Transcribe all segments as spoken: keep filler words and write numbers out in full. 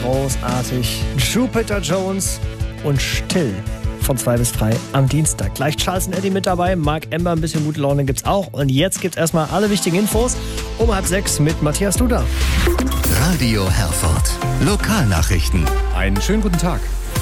großartig. Jupiter Jones und Still von zwei bis drei am Dienstag. Gleich Charles und Eddie mit dabei, Mark Ember, ein bisschen gute Laune gibt's auch. Und jetzt gibt's erstmal alle wichtigen Infos um halb sechs mit Matthias Duda. Radio Herford. Lokalnachrichten. Einen schönen guten Tag.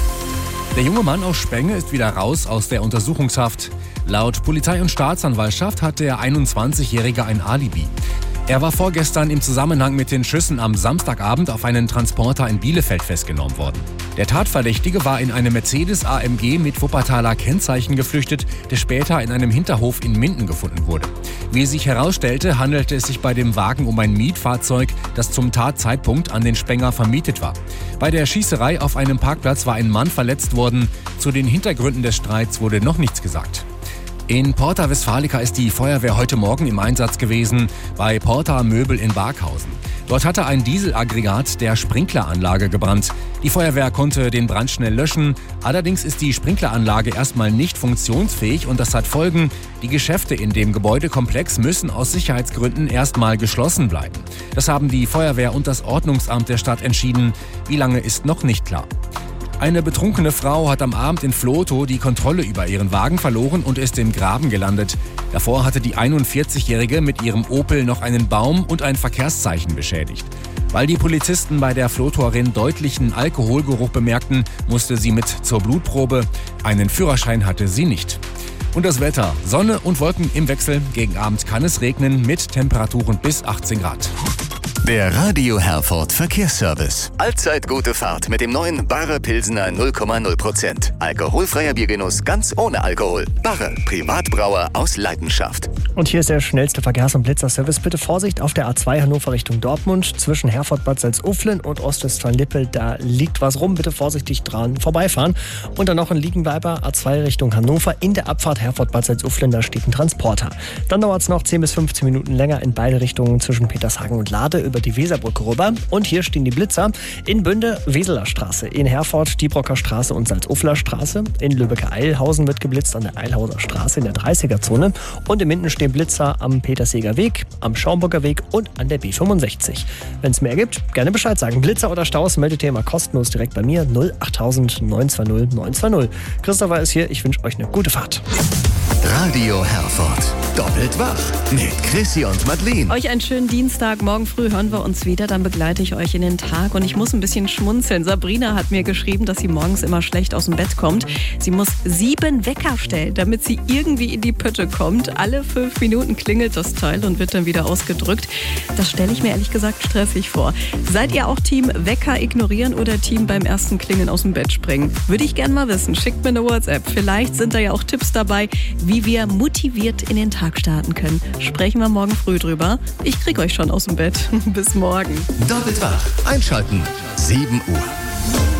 Der junge Mann aus Spenge ist wieder raus aus der Untersuchungshaft. Laut Polizei und Staatsanwaltschaft hat der einundzwanzigjährige ein Alibi. Er war vorgestern im Zusammenhang mit den Schüssen am Samstagabend auf einen Transporter in Bielefeld festgenommen worden. Der Tatverdächtige war in einem Mercedes A M G mit Wuppertaler Kennzeichen geflüchtet, der später in einem Hinterhof in Minden gefunden wurde. Wie sich herausstellte, handelte es sich bei dem Wagen um ein Mietfahrzeug, das zum Tatzeitpunkt an den Spenger vermietet war. Bei der Schießerei auf einem Parkplatz war ein Mann verletzt worden. Zu den Hintergründen des Streits wurde noch nichts gesagt. In Porta Westfalica ist die Feuerwehr heute Morgen im Einsatz gewesen, bei Porta Möbel in Barkhausen. Dort hatte ein Dieselaggregat der Sprinkleranlage gebrannt. Die Feuerwehr konnte den Brand schnell löschen. Allerdings ist die Sprinkleranlage erstmal nicht funktionsfähig und das hat Folgen. Die Geschäfte in dem Gebäudekomplex müssen aus Sicherheitsgründen erstmal geschlossen bleiben. Das haben die Feuerwehr und das Ordnungsamt der Stadt entschieden. Wie lange ist noch nicht klar. Eine betrunkene Frau hat am Abend in Vlotho die Kontrolle über ihren Wagen verloren und ist im Graben gelandet. Davor hatte die einundvierzigjährige mit ihrem Opel noch einen Baum und ein Verkehrszeichen beschädigt. Weil die Polizisten bei der Vlothoerin deutlichen Alkoholgeruch bemerkten, musste sie mit zur Blutprobe. Einen Führerschein hatte sie nicht. Und das Wetter: Sonne und Wolken im Wechsel. Gegen Abend kann es regnen mit Temperaturen bis achtzehn Grad. Der Radio Herford Verkehrsservice. Allzeit gute Fahrt mit dem neuen Barre Pilsener null Komma null Prozent. Alkoholfreier Biergenuss ganz ohne Alkohol. Barre, Privatbrauer aus Leidenschaft. Und hier ist der schnellste Verkehrs- und Blitzerservice. Bitte Vorsicht auf der A zwei Hannover Richtung Dortmund. Zwischen Herford, Bad Salzuflen und Ostwestfalen-Lippel, da liegt was rum. Bitte vorsichtig dran vorbeifahren. Und dann noch in Liegenweiber, A zwei Richtung Hannover. In der Abfahrt Herford, Bad Salzuflen, da steht ein Transporter. Dann dauert es noch zehn bis fünfzehn Minuten länger in beide Richtungen zwischen Petershagen und Lade über die Weserbrücke rüber. Und hier stehen die Blitzer in Bünde, Weseler Straße, in Herford, Diebrocker Straße und Salzufler Straße. In Lübbecke-Eilhausen wird geblitzt an der Eilhauser Straße in der dreißiger-Zone. Und in Minden stehen Blitzer am Peterseger Weg, am Schaumburger Weg und an der B fünfundsechzig. Wenn es mehr gibt, gerne Bescheid sagen. Blitzer oder Staus, meldet ihr mal kostenlos direkt bei mir. null achttausend neun zwei null neun zwei null. Christopher ist hier, ich wünsche euch eine gute Fahrt. Radio Herford. Doppelt wach mit Chrissy und Madeleine. Euch einen schönen Dienstag. Morgen früh hören wir uns wieder. Dann begleite ich euch in den Tag. Und ich muss ein bisschen schmunzeln. Sabrina hat mir geschrieben, dass sie morgens immer schlecht aus dem Bett kommt. Sie muss sieben Wecker stellen, damit sie irgendwie in die Pötte kommt. Alle fünf Minuten klingelt das Teil und wird dann wieder ausgedrückt. Das stelle ich mir ehrlich gesagt stressig vor. Seid ihr auch Team Wecker ignorieren oder Team beim ersten Klingeln aus dem Bett springen? Würde ich gerne mal wissen. Schickt mir eine WhatsApp. Vielleicht sind da ja auch Tipps dabei, wie wir motiviert in den Tag starten können. Sprechen wir morgen früh drüber. Ich krieg euch schon aus dem Bett. Bis morgen. Doppelt wach. Einschalten. sieben Uhr.